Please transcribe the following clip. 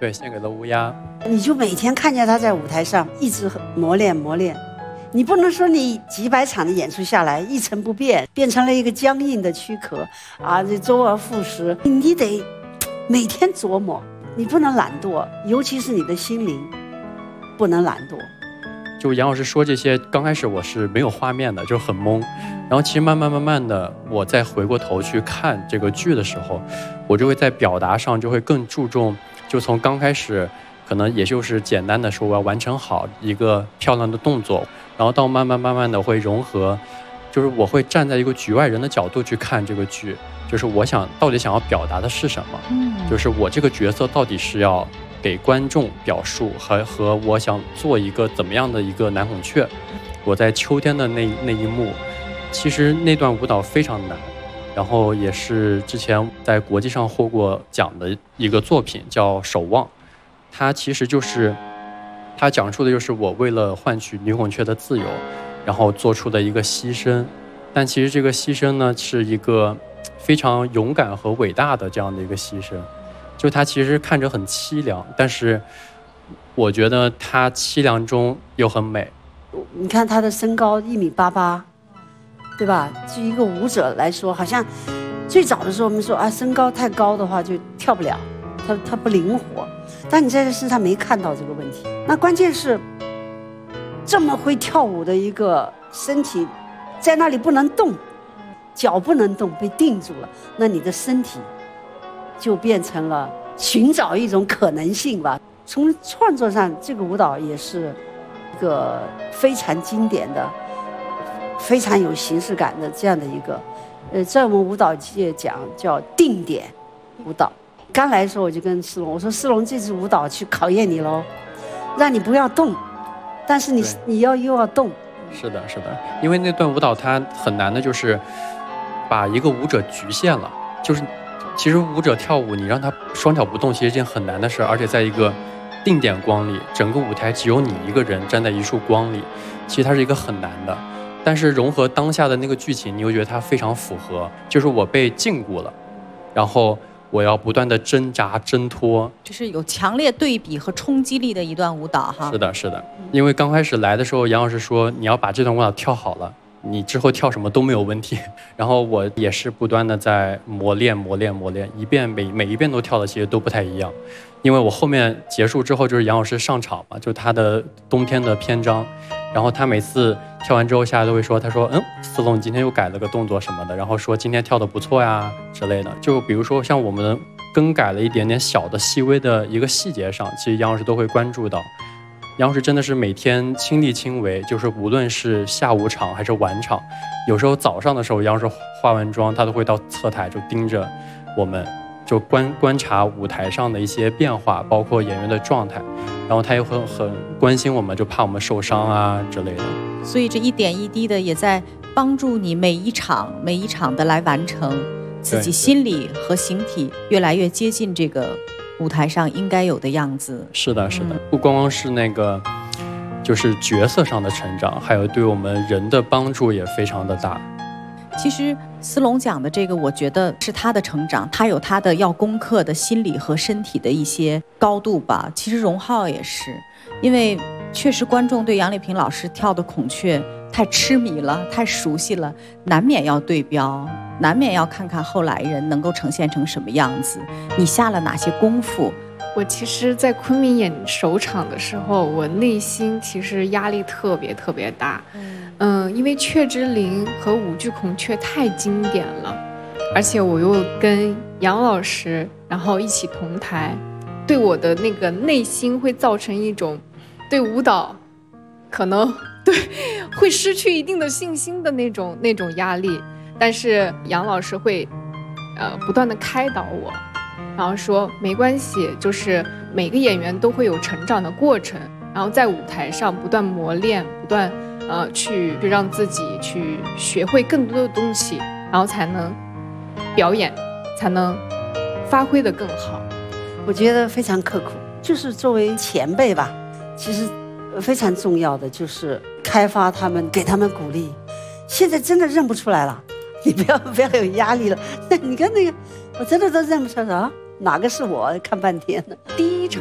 对，献给了乌鸦。 你就每天看见他在舞台上一直磨练，你不能说你几百场的演出下来一成不变，变成了一个僵硬的躯壳啊，这周而复始，你得每天琢磨，你不能懒惰，尤其是你的心灵不能懒惰。 就杨老师说这些，刚开始我是没有画面的，就很懵。然后其实慢慢的，我再回过头去看这个剧的时候，我就会在表达上就会更注重，就从刚开始可能也就是简单的说我要完成好一个漂亮的动作，然后到慢慢的会融合，就是我会站在一个局外人的角度去看这个剧，就是我到底想要表达的是什么，就是我这个角色到底是要给观众表述和我想做一个怎么样的一个南孔雀。我在秋天的那一幕，其实那段舞蹈非常难，然后也是之前在国际上获过奖的一个作品叫《守望》，它其实就是它讲述的就是我为了换取女孔雀的自由，然后做出的一个牺牲。但其实这个牺牲呢，是一个非常勇敢和伟大的这样的一个牺牲。就它其实看着很凄凉，但是我觉得它凄凉中又很美。 你看他的身高1.88米，对吧？就一个舞者来说，好像最早的时候我们说啊，身高太高的话就跳不了，他不灵活。但你在这身上没看到这个问题。那关键是这么会跳舞的一个身体，在那里不能动，脚不能动，被定住了，那你的身体就变成了寻找一种可能性吧。从创作上，这个舞蹈也是一个非常经典的、非常有形式感的这样的一个，在我们舞蹈界讲叫定点舞蹈。刚来的时候我就跟施龙我说：“施龙，这支舞蹈去考验你喽，让你不要动，但是你又要动。” 是的，因为那段舞蹈它很难的就是把一个舞者局限了，就是其实舞者跳舞，你让他双脚不动，其实是一件很难的事，而且在一个定点光里，整个舞台只有你一个人站在一束光里，其实它是一个很难的。但是融合当下的那个剧情，你又觉得它非常符合，就是我被禁锢了，然后我要不断的挣扎挣脱， 就是有强烈对比和冲击力的一段舞蹈哈。 是的，因为刚开始来的时候，杨老师说你要把这段舞蹈跳好了，你之后跳什么都没有问题。然后我也是不断的在磨练，一遍每一遍都跳的其实都不太一样。因为我后面结束之后就是杨老师上场嘛，就他的冬天的篇章，然后他每次跳完之后下来都会说，他说思龙你今天又改了个动作什么的，然后说今天跳得不错呀之类的。就比如说像我们更改了一点点小的细微的一个细节上，其实杨老师都会关注到。杨老师真的是每天亲力亲为，就是无论是下午场还是晚场，有时候早上的时候杨老师化完妆，他都会到侧台就盯着我们，就观察舞台上的一些变化，包括演员的状态，然后他也会很关心我们，就怕我们受伤啊之类的。 所以这一点一滴的也在帮助你每一场的来完成自己心理和形体越来越接近这个舞台上应该有的样子。是的，不光光是那个就是角色上的成长，还有对我们人的帮助也非常的大。其实思龙讲的这个，我觉得是他的成长，他有他的要攻克的心理和身体的一些高度吧。其实荣浩也是，因为确实观众对杨丽萍老师跳的孔雀太痴迷了，太熟悉了，难免要对标，难免要看看后来人能够呈现成什么样子，你下了哪些功夫。 我其实在昆明演首场的时候，我内心其实压力特别大，因为雀之灵和舞剧孔雀太经典了，而且我又跟杨老师然后一起同台，对我的那个内心会造成一种对舞蹈可能会失去一定的信心的那种压力。但是杨老师会不断的开导我，然后说没关系，就是每个演员都会有成长的过程，然后在舞台上不断磨练，不断去让自己去学会更多的东西，然后才能表演，才能发挥得更好。 我觉得非常刻苦，就是作为前辈吧，其实非常重要的就是开发他们，给他们鼓励。现在真的认不出来了，你不要有压力了。你看那个，我真的都认不出来啊，哪个是我？看半天了。 第一场